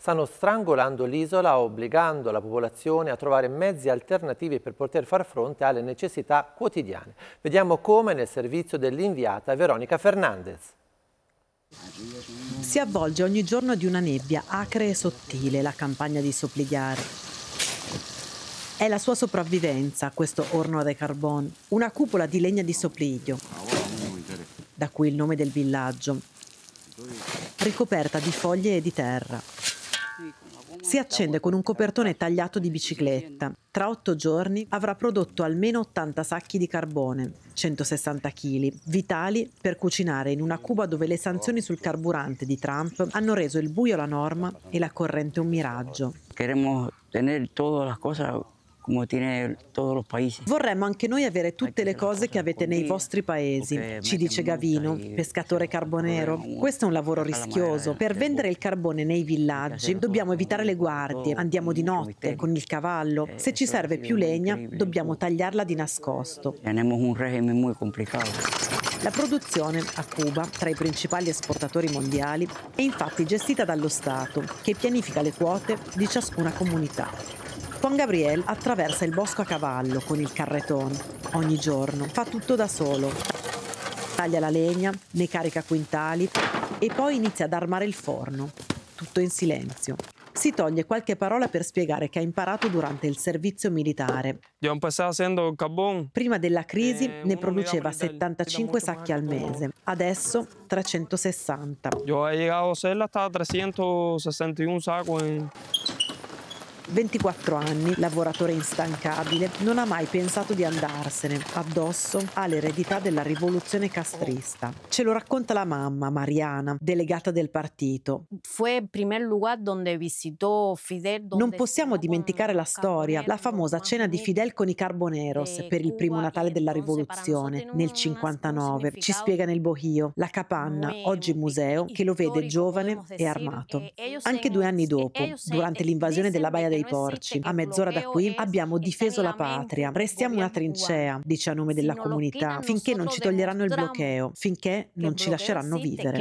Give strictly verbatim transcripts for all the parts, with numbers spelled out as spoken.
stanno strangolando l'isola, obbligando la popolazione a trovare mezzi alternativi per poter far fronte alle necessità quotidiane. Vediamo come nel servizio dell'inviata Veronica Fernandez. Si avvolge ogni giorno di una nebbia acre e sottile la campagna di Sopligar. È la sua sopravvivenza, questo Horno de Carbón, una cupola di legna di Sopliglio, da cui il nome del villaggio, ricoperta di foglie e di terra. Si accende con un copertone tagliato di bicicletta. Tra otto giorni avrà prodotto almeno ottanta sacchi di carbone, centosessanta chili, vitali per cucinare in una Cuba dove le sanzioni sul carburante di Trump hanno reso il buio la norma e la corrente un miraggio. Queremos tener todas las cosas come tiene tutti i paesi. Vorremmo anche noi avere tutte le cose che avete nei vostri paesi, ci dice Gavino, pescatore carbonero. Questo è un lavoro rischioso. Per vendere il carbone nei villaggi dobbiamo evitare le guardie, andiamo di notte con il cavallo. Se ci serve più legna, dobbiamo tagliarla di nascosto. Abbiamo un regime molto complicato. La produzione a Cuba, tra i principali esportatori mondiali, è infatti gestita dallo Stato, che pianifica le quote di ciascuna comunità. Juan Gabriel attraversa il bosco a cavallo con il carretone. Ogni giorno fa tutto da solo. Taglia la legna, ne carica quintali e poi inizia ad armare il forno. Tutto in silenzio. Si toglie qualche parola per spiegare che ha imparato durante il servizio militare. Io empecé haciendo carbón. Prima della crisi ne produceva settantacinque sacchi al mese, adesso trecentosessanta. Io ho llegado a hacer hasta trecentosessantuno sacos in ventiquattro anni, lavoratore instancabile, non ha mai pensato di andarsene. Addosso ha l'eredità della rivoluzione castrista. Ce lo racconta la mamma, Mariana, delegata del partito. Non possiamo dimenticare la storia, la famosa cena di Fidel con i Carboneros per il primo Natale della rivoluzione nel cinquantanove. Ci spiega nel Bohio, la capanna, oggi museo, che lo vede giovane e armato. Anche due anni dopo, durante l'invasione della Baia dei Porci, a mezz'ora da qui abbiamo difeso la patria. Restiamo una trincea, dice a nome della comunità, finché non ci toglieranno il bloqueo, finché non ci lasceranno vivere.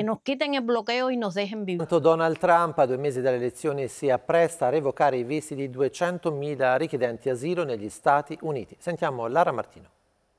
Donald Trump, a due mesi dalle elezioni, si appresta a revocare i visti di duecentomila richiedenti asilo negli Stati Uniti. Sentiamo Lara Martino.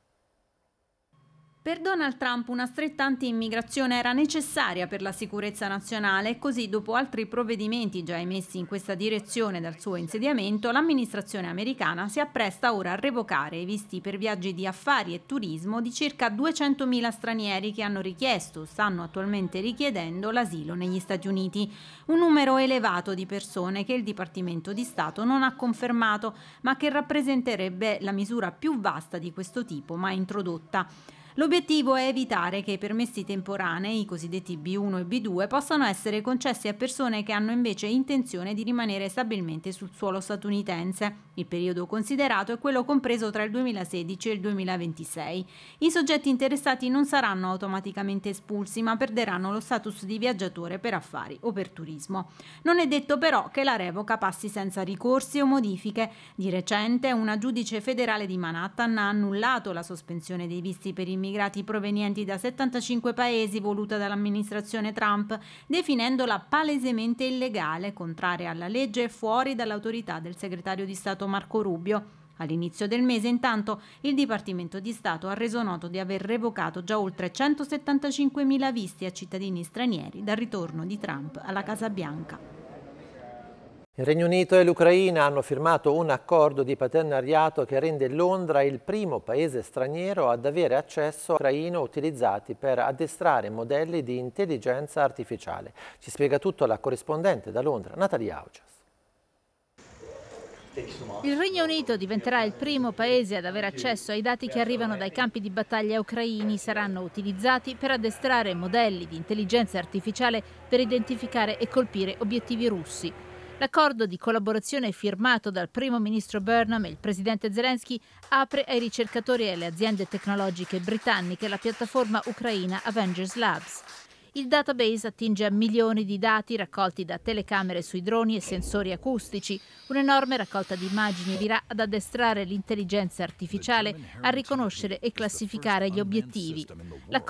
Per Donald Trump una stretta anti-immigrazione era necessaria per la sicurezza nazionale e così, dopo altri provvedimenti già emessi in questa direzione dal suo insediamento, l'amministrazione americana si appresta ora a revocare i visti per viaggi di affari e turismo di circa duecentomila stranieri che hanno richiesto o stanno attualmente richiedendo l'asilo negli Stati Uniti. Un numero elevato di persone che il Dipartimento di Stato non ha confermato, ma che rappresenterebbe la misura più vasta di questo tipo mai introdotta. L'obiettivo è evitare che i permessi temporanei, i cosiddetti B uno e B due, possano essere concessi a persone che hanno invece intenzione di rimanere stabilmente sul suolo statunitense. Il periodo considerato è quello compreso tra il duemilasedici e il duemilaventisei. I soggetti interessati non saranno automaticamente espulsi, ma perderanno lo status di viaggiatore per affari o per turismo. Non è detto però che la revoca passi senza ricorsi o modifiche. Di recente una giudice federale di Manhattan ha annullato la sospensione dei visti per immigrati provenienti da settantacinque paesi voluta dall'amministrazione Trump, definendola palesemente illegale, contraria alla legge e fuori dall'autorità del segretario di Stato Marco Rubio. All'inizio del mese, intanto, il Dipartimento di Stato ha reso noto di aver revocato già oltre centosettantacinquemila visti a cittadini stranieri dal ritorno di Trump alla Casa Bianca. Il Regno Unito e l'Ucraina hanno firmato un accordo di partenariato che rende Londra il primo paese straniero ad avere accesso a ucraino utilizzati per addestrare modelli di intelligenza artificiale. Ci spiega tutto la corrispondente da Londra, Natalia Augias. Il Regno Unito diventerà il primo paese ad avere accesso ai dati che arrivano dai campi di battaglia ucraini. Saranno utilizzati per addestrare modelli di intelligenza artificiale per identificare e colpire obiettivi russi. L'accordo di collaborazione firmato dal primo ministro Burnham e il presidente Zelensky apre ai ricercatori e alle aziende tecnologiche britanniche la piattaforma ucraina Avengers Labs. Il database attinge a milioni di dati raccolti da telecamere sui droni e sensori acustici. Un'enorme raccolta di immagini dirà ad addestrare l'intelligenza artificiale a riconoscere e classificare gli obiettivi.